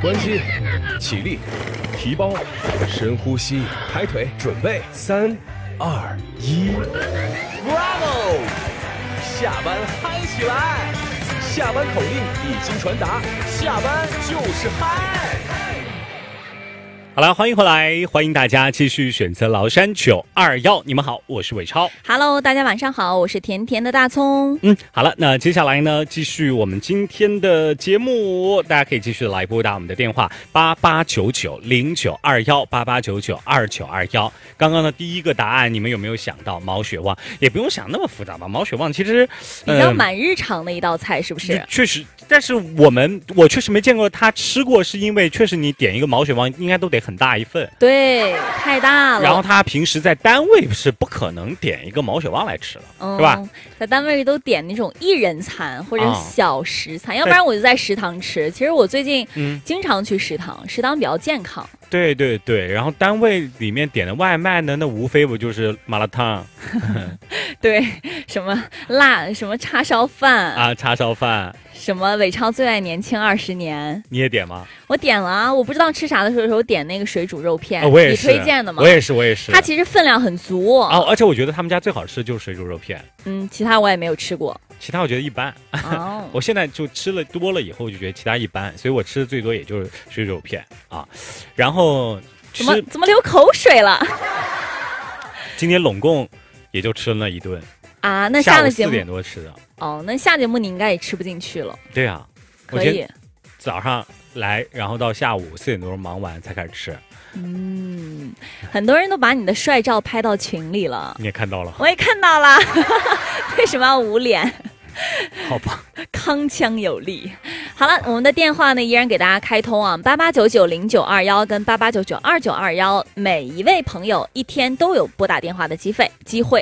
关机，起立，提包，深呼吸，抬腿，准备，3、2、1 ，Bravo！ 下班嗨起来！下班口令已经传达，下班就是嗨。 好了，欢迎回来，欢迎大家继续选择崂山921。你们好，我是伟超。 Hello， 大家晚上好，我是甜甜的大葱。 好了，那接下来呢，继续我们今天的节目，大家可以继续来拨打我们的电话8899092188992921。刚刚的第一个答案，你们有没有想到毛血旺？也不用想那么复杂吧，毛血旺其实比较蛮日常的一道菜，是不是？ 确实，但是我确实没见过他吃过，是因为确实你点一个毛血旺应该都得很大一份， 对，太大了。 然后他平时在单位是不可能点一个毛血旺来吃了，是吧？ 在单位都点那种一人餐或者小食餐，要不然我就在食堂吃。其实我最近经常去食堂，食堂比较健康。 对对对，然后单位里面点的外卖呢，那无非不就是麻辣烫， 对，什么辣，什么叉烧饭啊，叉烧饭。 什么伟超最爱年轻20年， 你也点吗？ 我点了啊，我不知道吃啥的时候点那个水煮肉片， 我也是， 你推荐的吗？ 我也是。 它其实分量很足而且我觉得他们家最好吃的就是水煮肉片。 其他我也没有吃过， 其他我觉得一般。我现在就吃了多了以后就觉得其他一般，所以我吃的最多也就是水煮肉片啊。然后怎么流口水了？ 今天拢共也就吃了那一顿啊。那下了节目 4点多吃的。 那下节目你应该也吃不进去了。 对啊， 可以。 早上来，然后到下午4点多忙完才开始吃。 很多人都把你的帅照拍到群里了， 你也看到了？ 我也看到了。为什么要捂脸？ 好吧， 铿锵有力。好了，我们的电话呢依然给大家开通啊，88990921跟88992921，每一位朋友一天都有拨打电话的机会。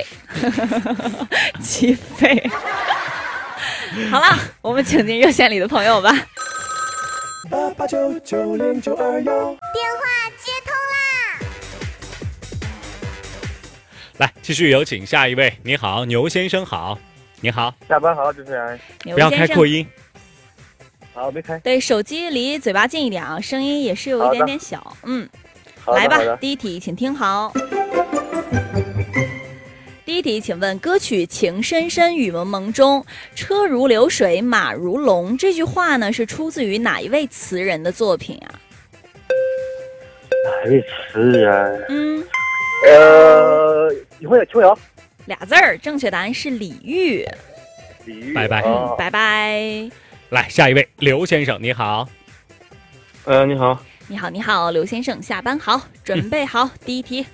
机会。好了，我们请进热线里的朋友吧。 88990921， 电话接通啦！ 来，继续有请下一位。你好，牛先生好。你好， 下班好，主持人。 不要开扩音。 好，没开。 对，手机离嘴巴近一点啊，声音也是有一点点小。来吧，第一题，请听好。第一题，请问歌曲《情深深雨蒙蒙》中“车如流水马如龙”这句话呢，是出自于哪一位词人的作品啊？ 哪位词人？秋瑶。 俩字儿，正确答案是李煜。 拜拜， 拜拜。 来，下一位，刘先生，你好。 你好。 你好，刘先生，下班好，准备好。第一题。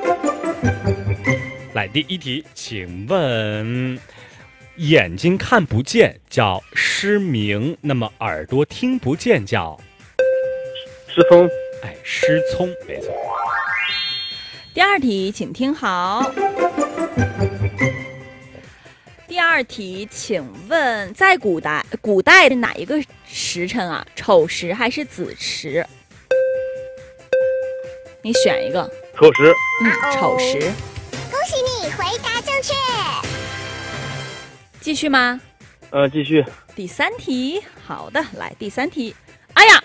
来，第一题，请问眼睛看不见叫失明，那么耳朵听不见叫失聪。 失聪，没错。 第二题，请听好。第二题，请问在古代是哪一个时辰啊？丑时还是子时？你选一个。 丑时。 丑时。 恭喜你回答正确。 继续吗？ 继续。 第三题，好的，来第三题。哎呀，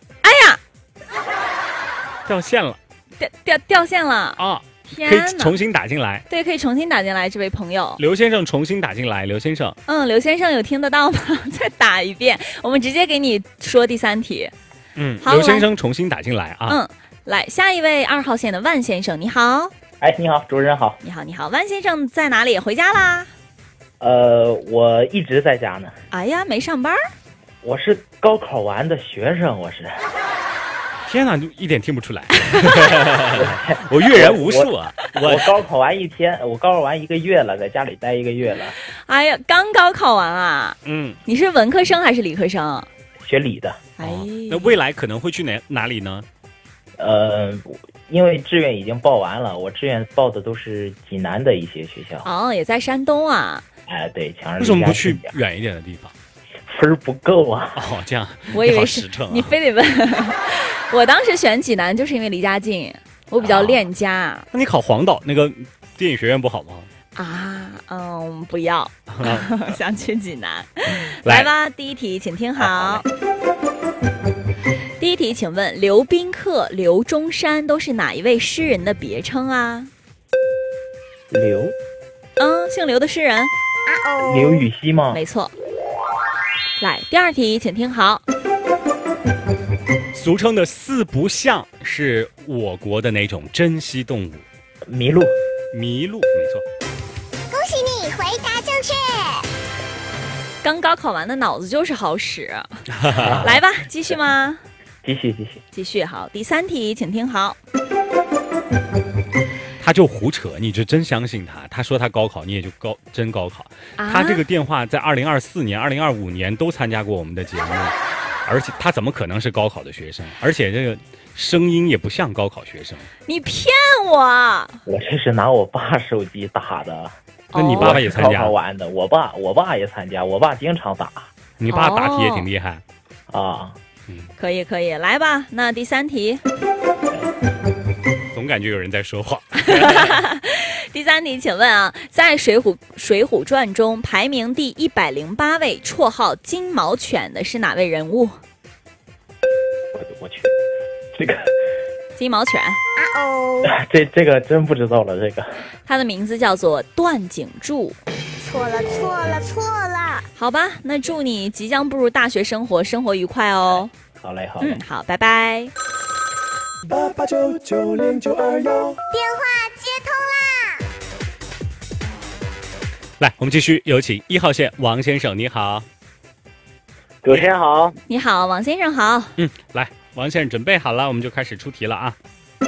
掉线了。 掉线了啊！ 天可以重新打进来。 对，可以重新打进来，这位朋友。 刘先生重新打进来，刘先生。 刘先生有听得到吗？再打一遍，我们直接给你说第三题。 好，刘先生重新打进来啊。 来，下一位2号线的万先生，你好。 你好，主持人好。 你好，万先生在哪里？回家啦？ 我一直在家呢。 哎呀，没上班？ 我是高考完的学生，我是。 天哪，一点听不出来。我阅人无数啊！ 我高考完1天，我高考完1个月了，在家里待1个月了。 哎呀，刚高考完啊？你是文科生还是理科生？ 学理的。 那未来可能会去哪里呢？ 因为志愿已经报完了，我志愿报的都是济南的一些学校。 也在山东啊。 对， 为什么不去远一点的地方？ 分不够啊。 这样。 我以为是你非得问。我当时选济南就是因为离家近，我比较恋家。 那你考黄岛那个电影学院不好吗？ 不要，想去济南。来吧，第一题，请听好。第第一题，请问刘宾客、刘中山都是哪一位诗人的别称啊？ 刘姓刘的诗人。 刘禹锡吗？ 没错。来，第二题，请听好。 俗称的四不像是我国的哪种珍稀动物？ 麋鹿。 麋鹿，没错。 恭喜你回答正确。 刚高考完的脑子就是好使。来吧，继续吗？ 继续。 继续。好，第三题，请听好。 他就胡扯，你就真相信他？他说他高考，你也就真高考。他这个电话在2024年、2025年都参加过我们的节目，而且他怎么可能是高考的学生？而且这个声音也不像高考学生。 你骗我！ 我这是拿我爸手机打的。 那你爸爸也参加？ 高考完的，我爸也参加，我爸经常打。 你爸答题也挺厉害啊。 可以，来吧。那第三题。 总感觉有人在说谎。 第三题，请问啊，在水浒传》中排名第108位，绰号金毛犬的是哪位人物？ 我去，这个金毛犬。 这个真不知道了。这个他的名字叫做段景柱。 错了。 好吧，那祝你即将步入大学生活，生活愉快哦。 好嘞。 好，拜拜。 88990921， 电话接通啦！ 来，我们继续，有请1号线王先生，你好。 主持人好。 你好，王先生好。 来，王先生准备好了，我们就开始出题了啊。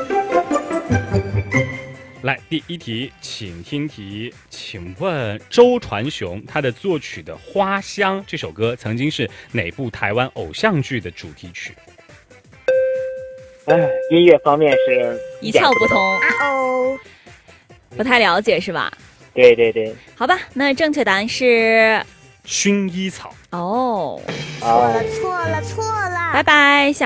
来，第一题，请听题，请问周传雄他的作曲的《花香》这首歌曾经是哪部台湾偶像剧的主题曲？ 音乐方面是一窍不通。不太了解是吧？ 对。 好吧，那正确答案是薰衣草。 哦。 错了。 拜拜。